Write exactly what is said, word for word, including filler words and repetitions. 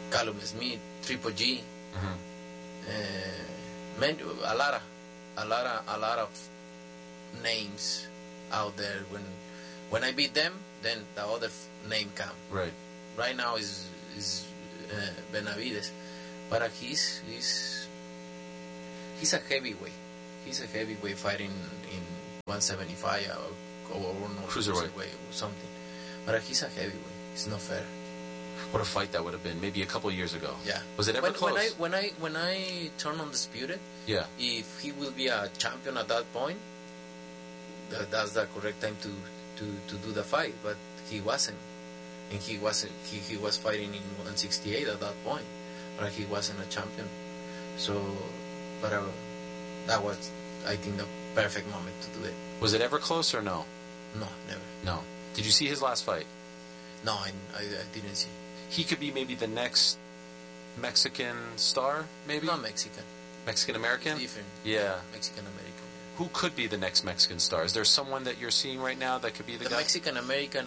Callum Smith, Triple G, Mm-hmm. uh, man, a lot of, a lot of, a lot of names out there. When when I beat them, then the other f- name come. Right. Right now is is uh, Benavides, but uh, he's he's he's a heavyweight. He's a heavyweight fighting in one seventy-five or, or, or no, Cruiserweight. or something. But uh, he's a heavyweight. It's not fair. What a fight that would have been, maybe a couple of years ago. Yeah. Was it ever when, close? When I when I when I turn undisputed, yeah. if he will be a champion at that point, that, that's the correct time to, to, to do the fight. But he wasn't, and he wasn't. He, he was fighting in one sixty-eight at that point, but he wasn't a champion. So, but uh, that was, I think, the perfect moment to do it. Was it ever close or no? No, never. No. Did you see his last fight? No, I, I, I didn't see. He could be maybe the next Mexican star, maybe? Not Mexican. Mexican-American? Different. Yeah. Mexican-American. Who could be the next Mexican star? Is there someone that you're seeing right now that could be the, The guy? Mexican-American